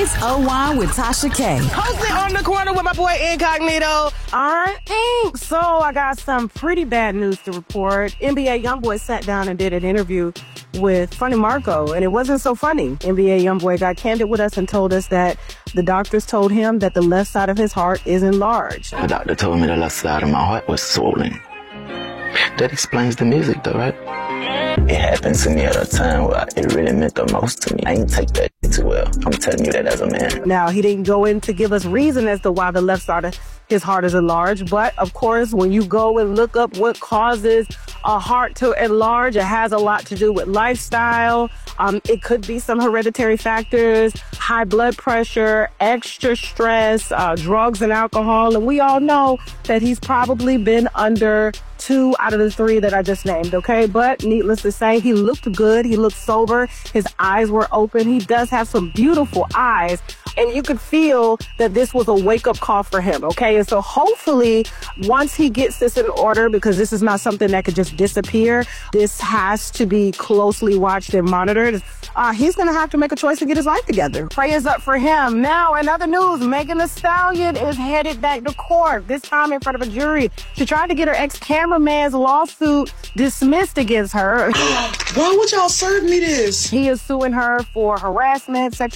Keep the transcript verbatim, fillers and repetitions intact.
It's O one with Tasha K. Hosted on the corner with my boy Incognito. I ain't. So I got some pretty bad news to report. N B A YoungBoy sat down and did an interview with Funny Marco, and it wasn't so funny. N B A YoungBoy got candid with us and told us that the doctors told him that the left side of his heart is enlarged. The doctor told me the left side of my heart was swollen. That explains the music, though, right? It happened to me at a time where it really meant the most to me. I ain't take that too well. I'm telling you that as a man. Now, he didn't go in to give us reason as to why the left side of his heart is enlarged. But, of course, when you go and look up what causes a heart to enlarge, it has a lot to do with lifestyle. Um, it could be some hereditary factors, high blood pressure, extra stress, uh, drugs and alcohol. And we all know that he's probably been under two out of the three that I just named, okay? But needless to say, he looked good. He looked sober. His eyes were open. He does have some beautiful eyes. And you could feel that this was a wake-up call for him, okay? And so hopefully, once he gets this in order, because this is not something that could just disappear, this has to be closely watched and monitored, uh, he's going to have to make a choice to get his life together. Prayers up for him. Now, in other news, Megan Thee Stallion is headed back to court, this time in front of a jury. She tried to get her ex-cameraman's lawsuit dismissed against her. Why would y'all serve me this? He is suing her for harassment, sexual